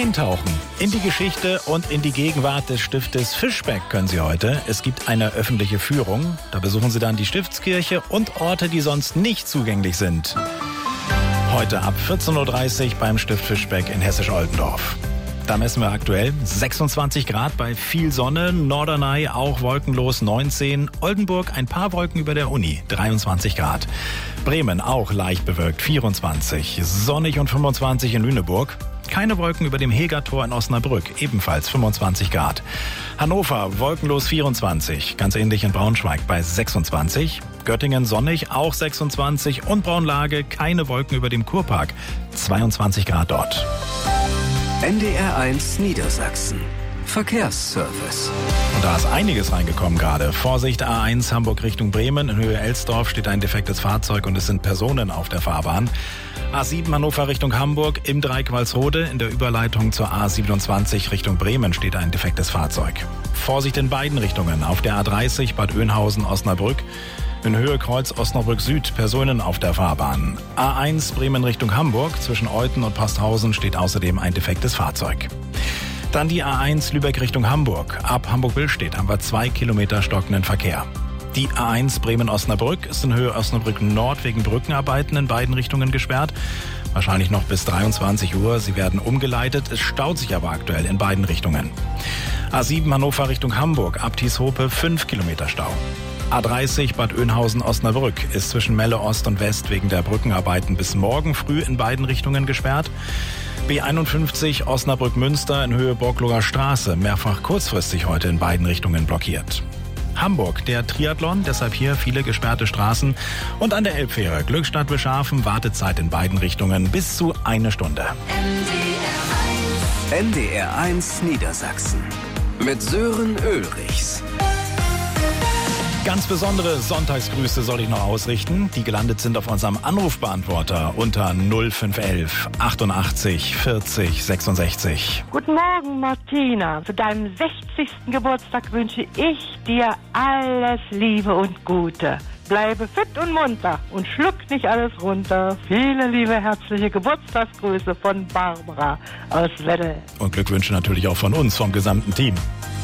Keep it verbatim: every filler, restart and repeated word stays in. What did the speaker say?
Eintauchen in die Geschichte und in die Gegenwart des Stiftes Fischbeck können Sie heute. Es gibt eine öffentliche Führung. Da besuchen Sie dann die Stiftskirche und Orte, die sonst nicht zugänglich sind. Heute ab vierzehn Uhr dreißig beim Stift Fischbeck in Hessisch-Oldendorf. Da messen wir aktuell sechsundzwanzig Grad bei viel Sonne, Norderney auch wolkenlos neunzehn, Oldenburg ein paar Wolken über der Uni, dreiundzwanzig Grad. Bremen auch leicht bewölkt, vierundzwanzig, sonnig und fünfundzwanzig in Lüneburg. Keine Wolken über dem Hegertor in Osnabrück, ebenfalls fünfundzwanzig Grad. Hannover wolkenlos vierundzwanzig, ganz ähnlich in Braunschweig bei sechsundzwanzig. Göttingen sonnig, auch sechsundzwanzig und Braunlage keine Wolken über dem Kurpark, zweiundzwanzig Grad dort. N D R eins Niedersachsen. Verkehrsservice. Und da ist einiges reingekommen gerade. Vorsicht, A eins Hamburg Richtung Bremen. In Höhe Elsdorf steht ein defektes Fahrzeug und es sind Personen auf der Fahrbahn. A sieben Hannover Richtung Hamburg im Dreieck Walsrode. In der Überleitung zur A siebenundzwanzig Richtung Bremen steht ein defektes Fahrzeug. Vorsicht in beiden Richtungen. Auf der A dreißig Bad Oeynhausen Osnabrück. In Höhe Kreuz Osnabrück Süd Personen auf der Fahrbahn. A eins Bremen Richtung Hamburg. Zwischen Euthen und Pasthausen steht außerdem ein defektes Fahrzeug. Dann die A eins Lübeck Richtung Hamburg. Ab Hamburg-Billstedt haben wir zwei Kilometer stockenden Verkehr. Die A eins Bremen-Osnabrück ist in Höhe Osnabrück Nord wegen Brückenarbeiten in beiden Richtungen gesperrt. Wahrscheinlich noch bis dreiundzwanzig Uhr. Sie werden umgeleitet. Es staut sich aber aktuell in beiden Richtungen. A sieben Hannover Richtung Hamburg. Ab Tieshope fünf Kilometer Stau. A dreißig Bad Oeynhausen-Osnabrück ist zwischen Melle Ost und West wegen der Brückenarbeiten bis morgen früh in beiden Richtungen gesperrt. B einundfünfzig Osnabrück-Münster in Höhe Borkloger Straße mehrfach kurzfristig heute in beiden Richtungen blockiert. Hamburg, der Triathlon, deshalb hier viele gesperrte Straßen. Und an der Elbfähre Glückstadt-Bescharfen Wartezeit in beiden Richtungen bis zu eine Stunde. N D R eins Niedersachsen mit Sören Ulrichs. Ganz besondere Sonntagsgrüße soll ich noch ausrichten, die gelandet sind auf unserem Anrufbeantworter unter null fünf elf achtundachtzig vierzig sechsundsechzig. Guten Morgen, Martina. Zu deinem sechzigsten Geburtstag wünsche ich dir alles Liebe und Gute. Bleibe fit und munter und schluck nicht alles runter. Viele liebe, herzliche Geburtstagsgrüße von Barbara aus Wedel. Und Glückwünsche natürlich auch von uns, vom gesamten Team.